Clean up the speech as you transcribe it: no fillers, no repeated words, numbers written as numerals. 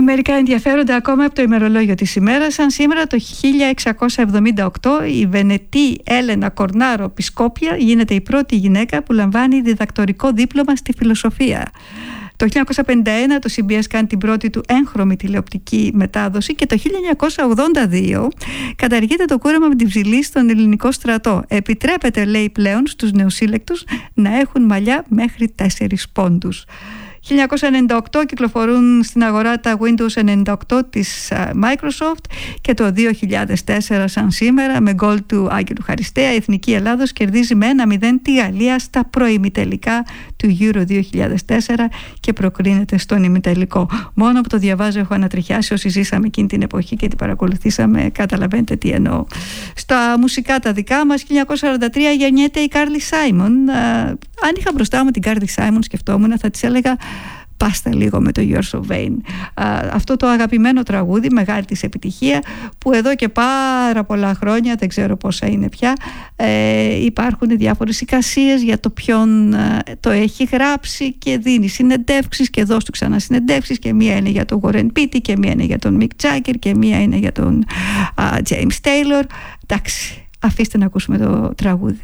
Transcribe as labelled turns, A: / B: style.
A: Μερικά ενδιαφέροντα ακόμα από το ημερολόγιο της ημέρας. Σαν σήμερα το 1678 η Βενετή Έλενα Κορνάρο Πισκόπια γίνεται η πρώτη γυναίκα που λαμβάνει διδακτορικό δίπλωμα στη φιλοσοφία. Το 1951 το CBS κάνει την πρώτη του έγχρωμη τηλεοπτική μετάδοση και το 1982 καταργείται το κούρεμα με την ψηλή στον ελληνικό στρατό. Επιτρέπεται, λέει, πλέον στους νεοσύλλεκτους να έχουν μαλλιά μέχρι 4 πόντους. 1998 κυκλοφορούν στην αγορά τα Windows 98 της Microsoft και το 2004 σαν σήμερα με γκολ του Άγγελου Χαριστέα η Εθνική Ελλάδος κερδίζει με 1-0 τη Γαλλία στα προημιτελικά του Euro 2004 και προκρίνεται στον ημιτελικό. Μόνο που το διαβάζω έχω ανατριχιάσει, όσοι ζήσαμε εκείνη την εποχή και την παρακολουθήσαμε καταλαβαίνετε τι εννοώ. Στα μουσικά τα δικά μας, 1943 γεννιέται η Κάρλι Σάιμον. Αν είχα μπροστά μου την Κάρλι Σάιμον σκεφτόμουν θα της έλεγα πάστα λίγο με το You're So Vain. Αυτό το αγαπημένο τραγούδι, μεγάλη της επιτυχία, που εδώ και πάρα πολλά χρόνια, δεν ξέρω πόσα είναι πια, υπάρχουν διάφορες εικασίες για το ποιον το έχει γράψει και δίνει συνεντεύξεις και δώσ' του ξανά συνεντεύξεις, και μία είναι για τον Warren Beatty και μία είναι για τον Mick Jagger και μία είναι για τον James Taylor. Εντάξει, αφήστε να ακούσουμε το τραγούδι.